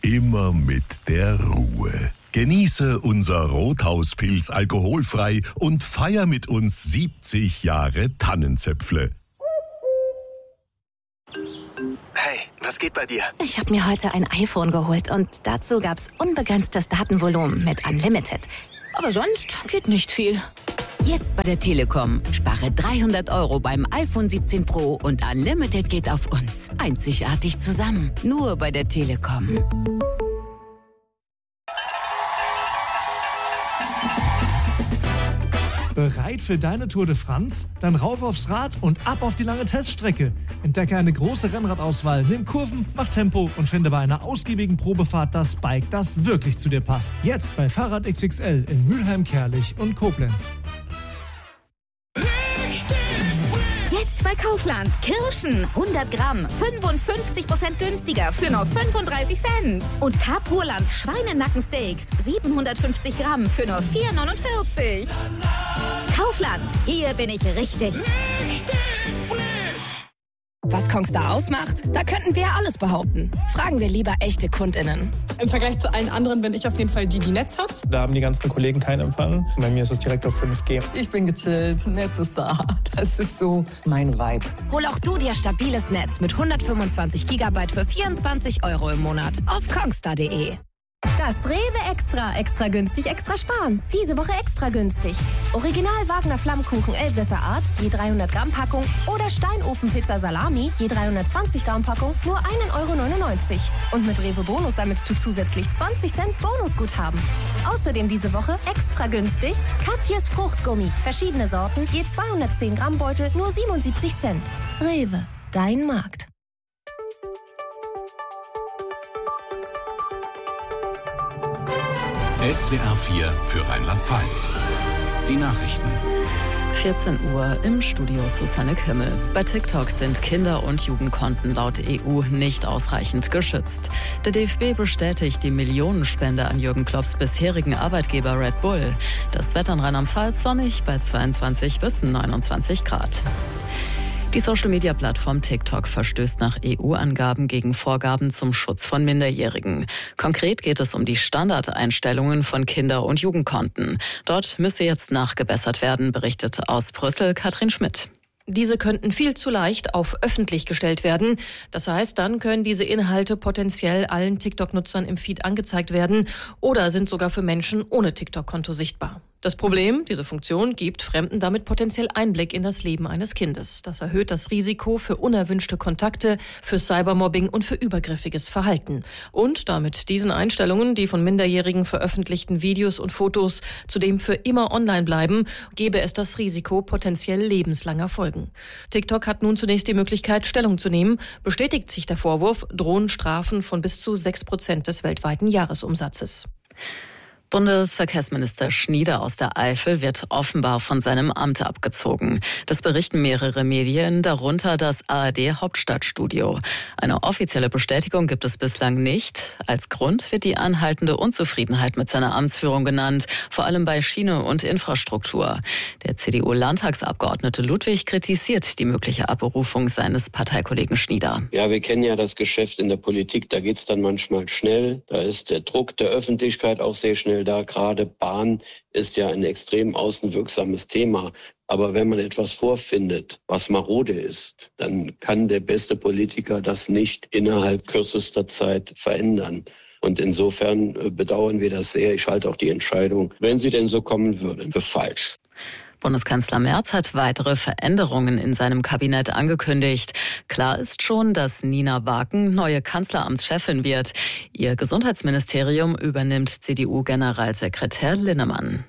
immer mit der Ruhe. Genieße unser Rothauspilz alkoholfrei und feier mit uns 70 Jahre Tannenzäpfle. Hey, was geht bei dir? Ich habe mir heute ein iPhone geholt und dazu gab's unbegrenztes Datenvolumen mit Unlimited. Aber sonst geht nicht viel. Jetzt bei der Telekom. Spare 300 € beim iPhone 17 Pro und Unlimited geht auf uns. Einzigartig zusammen. Nur bei der Telekom. Bereit für deine Tour de France? Dann rauf aufs Rad und ab auf die lange Teststrecke. Entdecke eine große Rennradauswahl, nimm Kurven, mach Tempo und finde bei einer ausgiebigen Probefahrt das Bike, das wirklich zu dir passt. Jetzt bei Fahrrad XXL in Mülheim, Kerlich und Koblenz. Jetzt bei Kaufland. Kirschen 100 Gramm, 55% günstiger für nur 35 Cent. Und Carpurland Schweinenackensteaks 750 Gramm für nur 4,49. Kaufland, hier bin ich richtig. Was Kongstar ausmacht? Da könnten wir alles behaupten. Fragen wir lieber echte KundInnen. Im Vergleich zu allen anderen bin ich auf jeden Fall die Netz hat. Da haben die ganzen Kollegen keinen Empfang. Bei mir ist es direkt auf 5G. Ich bin gechillt, Netz ist da. Das ist so mein Vibe. Hol auch du dir stabiles Netz mit 125 GB für 24 € im Monat auf kongstar.de. Das Rewe Extra günstig, extra sparen. Diese Woche extra günstig. Original Wagner Flammkuchen Elsässer Art, je 300 Gramm Packung oder Steinofenpizza Salami, je 320 Gramm Packung, nur 1,99 €. Und mit Rewe Bonus sammelst du zusätzlich 20 Cent Bonusguthaben. Außerdem diese Woche extra günstig Katjes Fruchtgummi, verschiedene Sorten, je 210 Gramm Beutel, nur 77 Cent. Rewe, dein Markt. SWR 4 für Rheinland-Pfalz. Die Nachrichten. 14 Uhr im Studio Susanne Kimmel. Bei TikTok sind Kinder- und Jugendkonten laut EU nicht ausreichend geschützt. Der DFB bestätigt die Millionenspende an Jürgen Klopps bisherigen Arbeitgeber Red Bull. Das Wetter in Rheinland-Pfalz sonnig bei 22 bis 29 Grad. Die Social-Media-Plattform TikTok verstößt nach EU-Angaben gegen Vorgaben zum Schutz von Minderjährigen. Konkret geht es um die Standardeinstellungen von Kinder- und Jugendkonten. Dort müsse jetzt nachgebessert werden, berichtet aus Brüssel Katrin Schmidt. Diese könnten viel zu leicht auf öffentlich gestellt werden. Das heißt, dann können diese Inhalte potenziell allen TikTok-Nutzern im Feed angezeigt werden oder sind sogar für Menschen ohne TikTok-Konto sichtbar. Das Problem, diese Funktion gibt Fremden damit potenziell Einblick in das Leben eines Kindes. Das erhöht das Risiko für unerwünschte Kontakte, für Cybermobbing und für übergriffiges Verhalten. Und damit diesen Einstellungen, die von Minderjährigen veröffentlichten Videos und Fotos zudem für immer online bleiben, gäbe es das Risiko potenziell lebenslanger Folgen. TikTok hat nun zunächst die Möglichkeit, Stellung zu nehmen. Bestätigt sich der Vorwurf, drohen Strafen von bis zu 6% des weltweiten Jahresumsatzes. Bundesverkehrsminister Schnieder aus der Eifel wird offenbar von seinem Amt abgezogen. Das berichten mehrere Medien, darunter das ARD-Hauptstadtstudio. Eine offizielle Bestätigung gibt es bislang nicht. Als Grund wird die anhaltende Unzufriedenheit mit seiner Amtsführung genannt, vor allem bei Schiene und Infrastruktur. Der CDU-Landtagsabgeordnete Ludwig kritisiert die mögliche Abberufung seines Parteikollegen Schnieder. Ja, wir kennen ja das Geschäft in der Politik, da geht's dann manchmal schnell. Da ist der Druck der Öffentlichkeit auch sehr schnell da. Gerade Bahn ist ja ein extrem außenwirksames Thema. Aber wenn man etwas vorfindet, was marode ist, dann kann der beste Politiker das nicht innerhalb kürzester Zeit verändern. Und insofern bedauern wir das sehr. Ich halte auch die Entscheidung, wenn sie denn so kommen würde, für falsch. Bundeskanzler Merz hat weitere Veränderungen in seinem Kabinett angekündigt. Klar ist schon, dass Nina Waken neue Kanzleramtschefin wird. Ihr Gesundheitsministerium übernimmt CDU-Generalsekretär Linnemann.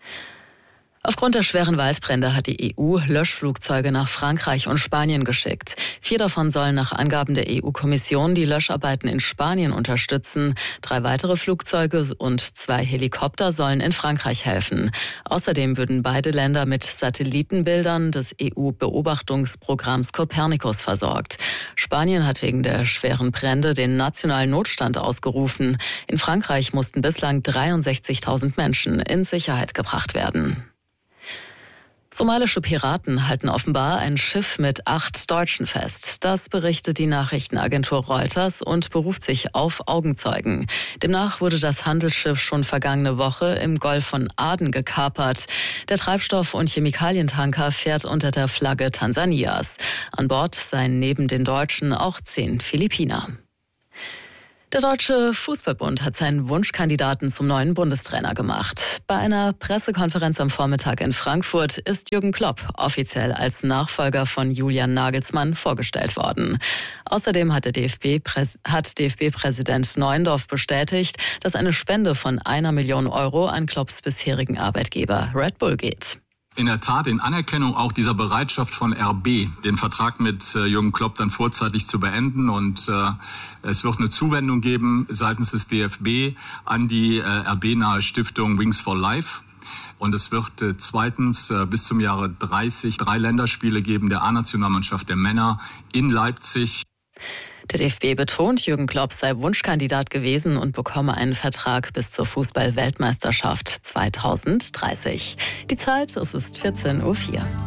Aufgrund der schweren Waldbrände hat die EU Löschflugzeuge nach Frankreich und Spanien geschickt. 4 davon sollen nach Angaben der EU-Kommission die Löscharbeiten in Spanien unterstützen. 3 weitere Flugzeuge und 2 Helikopter sollen in Frankreich helfen. Außerdem würden beide Länder mit Satellitenbildern des EU-Beobachtungsprogramms Copernicus versorgt. Spanien hat wegen der schweren Brände den nationalen Notstand ausgerufen. In Frankreich mussten bislang 63.000 Menschen in Sicherheit gebracht werden. Somalische Piraten halten offenbar ein Schiff mit 8 Deutschen fest. Das berichtet die Nachrichtenagentur Reuters und beruft sich auf Augenzeugen. Demnach wurde das Handelsschiff schon vergangene Woche im Golf von Aden gekapert. Der Treibstoff- und Chemikalientanker fährt unter der Flagge Tansanias. An Bord seien neben den Deutschen auch 10 Philippiner. Der Deutsche Fußballbund hat seinen Wunschkandidaten zum neuen Bundestrainer gemacht. Bei einer Pressekonferenz am Vormittag in Frankfurt ist Jürgen Klopp offiziell als Nachfolger von Julian Nagelsmann vorgestellt worden. Außerdem hat DFB-Präsident Neuendorf bestätigt, dass eine Spende von 1 Million Euro an Klopps bisherigen Arbeitgeber Red Bull geht. In der Tat in Anerkennung auch dieser Bereitschaft von RB, den Vertrag mit Jürgen Klopp dann vorzeitig zu beenden. Und es wird eine Zuwendung geben seitens des DFB an die RB-nahe Stiftung Wings for Life. Und es wird zweitens bis zum Jahre 30 3 Länderspiele geben der A-Nationalmannschaft der Männer in Leipzig. Der DFB betont, Jürgen Klopp sei Wunschkandidat gewesen und bekomme einen Vertrag bis zur Fußball-Weltmeisterschaft 2030. Die Zeit, es ist 14:04 Uhr.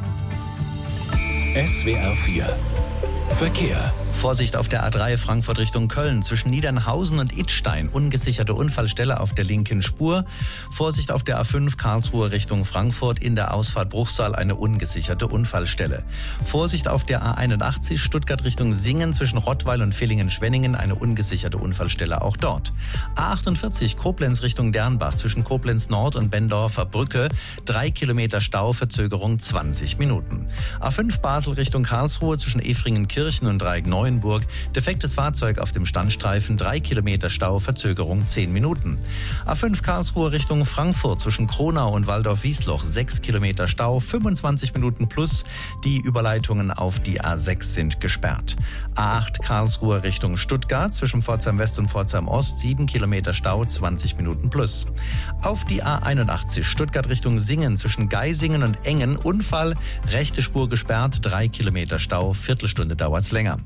SWR 4 Verkehr. Vorsicht auf der A3 Frankfurt Richtung Köln. Zwischen Niedernhausen und Idstein ungesicherte Unfallstelle auf der linken Spur. Vorsicht auf der A5 Karlsruhe Richtung Frankfurt. In der Ausfahrt Bruchsal eine ungesicherte Unfallstelle. Vorsicht auf der A81 Stuttgart Richtung Singen. Zwischen Rottweil und Villingen-Schwenningen eine ungesicherte Unfallstelle auch dort. A48 Koblenz Richtung Dernbach. Zwischen Koblenz Nord und Bendorfer Brücke 3 Kilometer Stau, Verzögerung 20 Minuten. A5 Basel Richtung Karlsruhe. Zwischen Efringen-Kirchen und Dreieck-Neuenburg. Defektes Fahrzeug auf dem Standstreifen, 3 Kilometer Stau, Verzögerung 10 Minuten. A5 Karlsruhe Richtung Frankfurt zwischen Kronau und Waldorf-Wiesloch 6 Kilometer Stau, 25 Minuten plus. Die Überleitungen auf die A6 sind gesperrt. A8 Karlsruhe Richtung Stuttgart zwischen Pforzheim West und Pforzheim Ost 7 Kilometer Stau, 20 Minuten plus. Auf die A81 Stuttgart Richtung Singen zwischen Geisingen und Engen Unfall, rechte Spur gesperrt, 3 Kilometer Stau, Viertelstunde dauert's länger.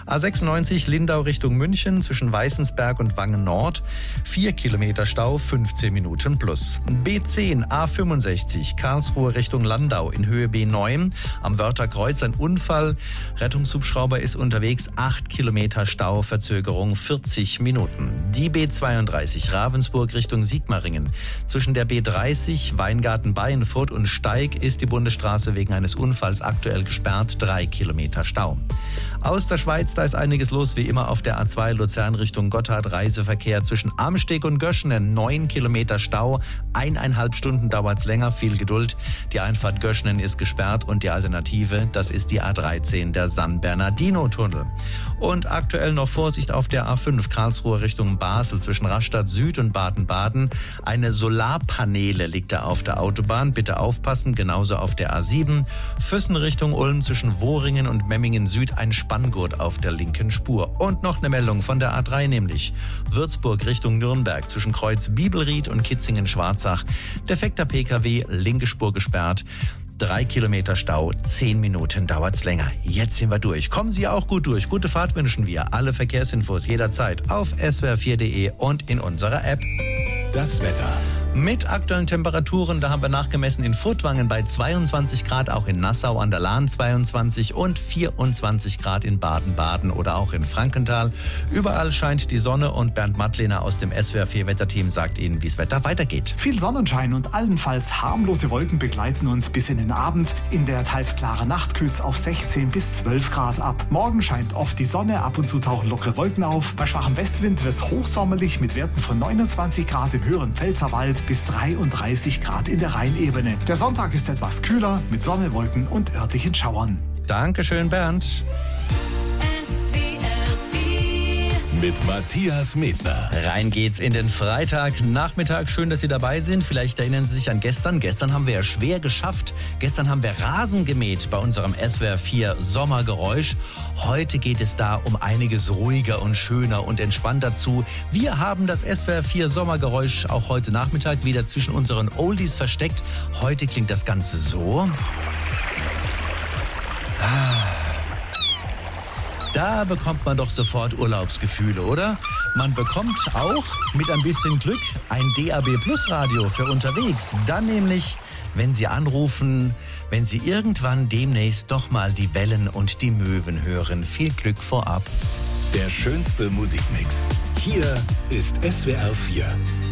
A96 Lindau Richtung München zwischen Weißensberg und Wangen Nord 4 Kilometer Stau, 15 Minuten plus. B10 A65 Karlsruhe Richtung Landau in Höhe B9 am Wörtherkreuz ein Unfall. Rettungshubschrauber ist unterwegs, 8 Kilometer Stau, Verzögerung 40 Minuten. Die B32 Ravensburg Richtung Sigmaringen. Zwischen der B30 Weingarten-Baienfurt und Steig ist die Bundesstraße wegen eines Unfalls aktuell gesperrt, 3 Kilometer Stau. Aus der Schweiz, da ist einiges los, wie immer auf der A2 Luzern Richtung Gotthard. Reiseverkehr zwischen Amsteg und Göschenen, 9 Kilometer Stau, 1,5 Stunden dauert's länger, viel Geduld. Die Einfahrt Göschenen ist gesperrt und die Alternative, das ist die A13, der San Bernardino-Tunnel. Und aktuell noch Vorsicht auf der A5 Karlsruhe Richtung Basel zwischen Rastatt Süd und Baden-Baden. Eine Solarpaneele liegt da auf der Autobahn, bitte aufpassen, genauso auf der A7. Füssen Richtung Ulm zwischen Wohringen und Memmingen Süd ein Spanngurt auf der linken Spur. Und noch eine Meldung von der A3, nämlich Würzburg Richtung Nürnberg zwischen Kreuz Bibelried und Kitzingen-Schwarzach. Defekter PKW, linke Spur gesperrt. 3 Kilometer Stau, 10 Minuten dauert's länger. Jetzt sind wir durch. Kommen Sie auch gut durch. Gute Fahrt wünschen wir. Alle Verkehrsinfos jederzeit auf swr4.de und in unserer App. Das Wetter. Mit aktuellen Temperaturen, da haben wir nachgemessen in Furtwangen bei 22 Grad, auch in Nassau an der Lahn 22 und 24 Grad in Baden-Baden oder auch in Frankenthal. Überall scheint die Sonne und Bernd Mattlehner aus dem SWR4-Wetterteam sagt Ihnen, wie das Wetter weitergeht. Viel Sonnenschein und allenfalls harmlose Wolken begleiten uns bis in den Abend. In der teils klaren Nacht kühlt's auf 16 bis 12 Grad ab. Morgen scheint oft die Sonne, ab und zu tauchen lockere Wolken auf. Bei schwachem Westwind wird's hochsommerlich mit Werten von 29 Grad im höheren Pfälzerwald bis 33 Grad in der Rheinebene. Der Sonntag ist etwas kühler mit Sonne, Wolken und örtlichen Schauern. Dankeschön, Bernd. Mit Matthias Medner. Rein geht's in den Freitagnachmittag. Schön, dass Sie dabei sind. Vielleicht erinnern Sie sich an gestern. Gestern haben wir ja schwer geschafft. Gestern haben wir Rasen gemäht bei unserem SWR4 Sommergeräusch. Heute geht es da um einiges ruhiger und schöner und entspannter zu. Wir haben das SWR4 Sommergeräusch auch heute Nachmittag wieder zwischen unseren Oldies versteckt. Heute klingt das Ganze so. Da bekommt man doch sofort Urlaubsgefühle, oder? Man bekommt auch mit ein bisschen Glück ein DAB Plus Radio für unterwegs. Dann nämlich, wenn Sie anrufen, wenn Sie irgendwann demnächst doch mal die Wellen und die Möwen hören. Viel Glück vorab. Der schönste Musikmix. Hier ist SWR 4.